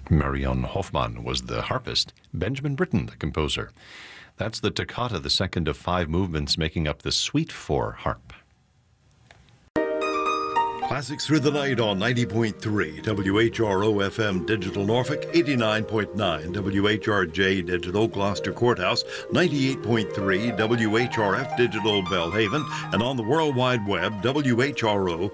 Marion Hoffmann was the harpist, Benjamin Britten the composer. That's the toccata, the second of 5 movements making up the Suite for harp. Classics Through the Night on 90.3 WHRO FM Digital Norfolk, 89.9 WHRJ Digital Gloucester Courthouse, 98.3 WHRF Digital Belhaven, and on the World Wide Web, WHRO.org.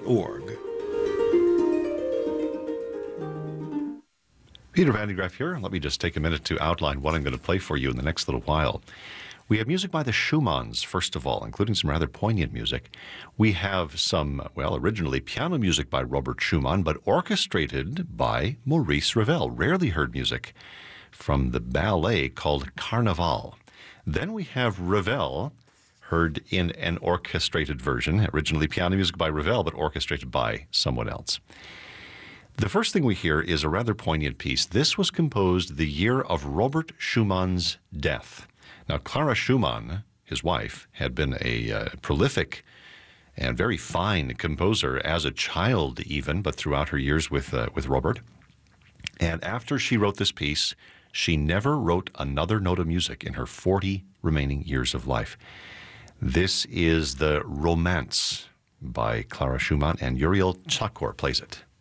Peter Van de Graaff here. Let me just take a minute to outline what I'm going to play for you in the next little while. We have music by the Schumanns, first of all, including some rather poignant music. We have some, well, originally piano music by Robert Schumann, but orchestrated by Maurice Ravel. Rarely heard music from the ballet called Carnaval. Then we have Ravel, heard in an orchestrated version, originally piano music by Ravel, but orchestrated by someone else. The first thing we hear is a rather poignant piece. This was composed the year of Robert Schumann's death. Now, Clara Schumann, his wife, had been a prolific and very fine composer as a child even, but throughout her years with Robert. And after she wrote this piece, she never wrote another note of music in her 40 remaining years of life. This is the Romance by Clara Schumann, and Uriel Chakor plays it.